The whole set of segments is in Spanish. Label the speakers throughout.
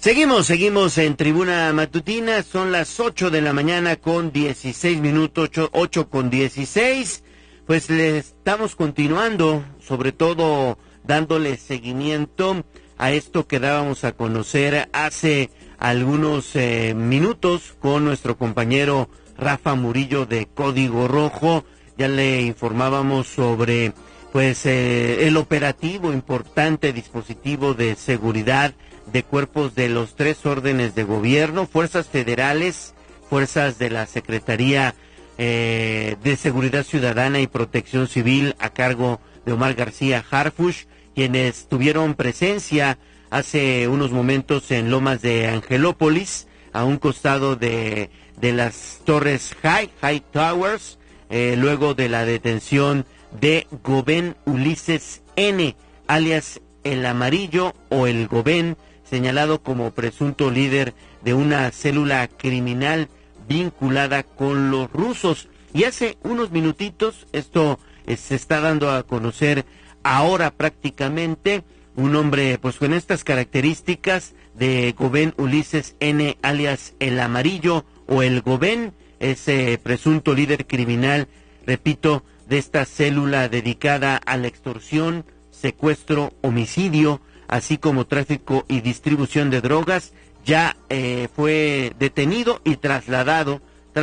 Speaker 1: Seguimos en Tribuna Matutina, son las 8 de la mañana con 16 minutos, 8 con 16, pues le estamos continuando, sobre todo dándole seguimiento a esto que dábamos a conocer hace algunos minutos con nuestro compañero Rafa Murillo de Código Rojo. Ya le informábamos sobre el operativo importante dispositivo de seguridad de cuerpos de los 3 órdenes de gobierno, fuerzas federales, fuerzas de la Secretaría de Seguridad Ciudadana y Protección Civil a cargo de Omar García Harfuch, quienes tuvieron presencia hace unos momentos en Lomas de Angelópolis, a un costado de las torres High Towers, luego de la detención de Gobén Ulises N., alias El Amarillo o El Gobén, señalado como presunto líder de una célula criminal vinculada con los rusos. Y hace unos minutitos, esto se está dando a conocer ahora prácticamente, un hombre pues con estas características de Gobén Ulises N., alias El Amarillo o El Gobén, ese presunto líder criminal, repito, de esta célula dedicada a la extorsión, secuestro, homicidio, así como tráfico y distribución de drogas, ya fue detenido y trasladado,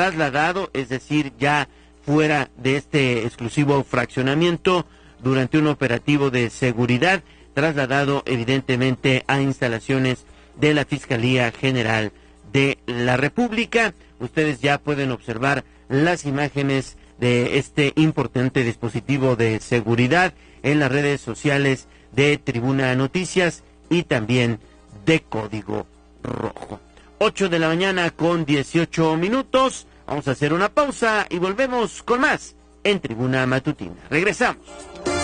Speaker 1: es decir, ya fuera de este exclusivo fraccionamiento durante un operativo de seguridad, trasladado evidentemente a instalaciones de la Fiscalía General de la República. Ustedes ya pueden observar las imágenes de este importante dispositivo de seguridad en las redes sociales de Tribuna Noticias y también de Código Rojo. 8 de la mañana con 18 minutos. Vamos a hacer una pausa y volvemos con más en Tribuna Matutina. Regresamos.